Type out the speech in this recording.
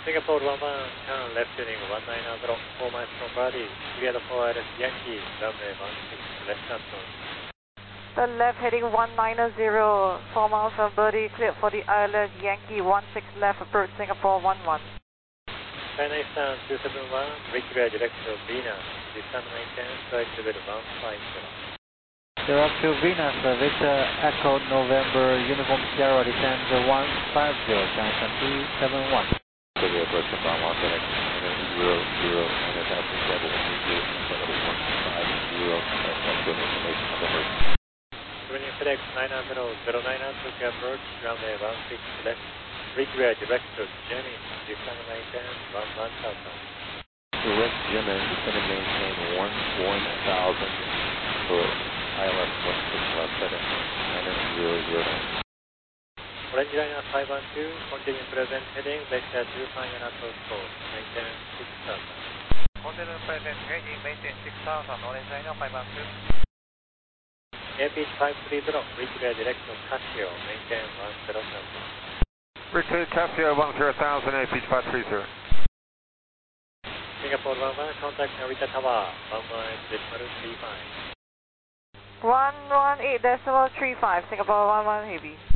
Singapore 11, turn left heading 190, 4 miles from Bali, clear the 4 ILS Yankee, runway 16 left control. The left heading 190, 4 miles from Birdie, clear for the ILS Yankee 16 left, approach Singapore 11. China Eastern 271, reach direct to Venus, descend maintain, flight level 150. Direct to Venus, Victor Echo November, Uniform Sierra, descend 150, China 271. Clear approach from Bonn, FedEx 0, 0, and it's out to 7, 150, information on the first. Turning FedEx 900, 090, approach, runway 16 left, reach direct to Jenny, descend maintain 1000. Direct Gemini, descend and maintain 1000 for ILS 16 left, FedEx 900. Orange Liner 512, continue present heading, vector 25 and approach course, maintain 6000. Continue present heading, maintain 6000, Orange Liner 512. Airpitch 530, reach direct to Casio, maintain 10,000. Return Casio 10,000, Airpitch 530. Singapore 11, contact Narita Tower, 11.35. 118.35, Singapore 11 Heavy.